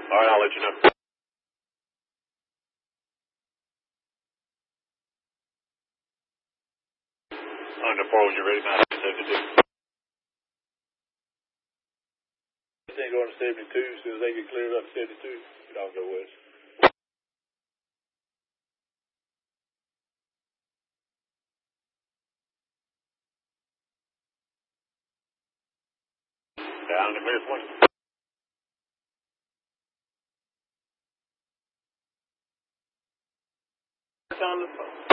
All right, I'll let you know. On the 4 when you're ready, 972. Thing going to 72, as soon as they get cleared up to 72, it all go west. Down to minute 20. On the phone.